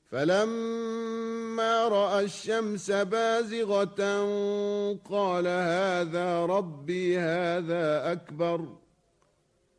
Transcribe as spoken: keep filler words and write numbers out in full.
فلما رأى الشمس بازغة قال هذا ربي هذا أكبر